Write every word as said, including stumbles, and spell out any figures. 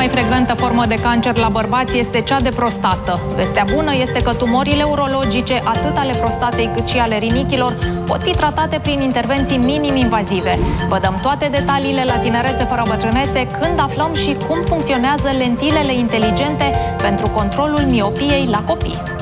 mai frecventă formă de cancer la bărbați este cea de prostată. Vestea bună este că tumorile urologice, atât ale prostatei cât și ale rinichilor, pot fi tratate prin intervenții minim-invazive. Vă dăm toate detaliile la Tinerețe fără bătrânețe când aflăm și cum funcționează lentilele inteligente pentru controlul miopiei la copii.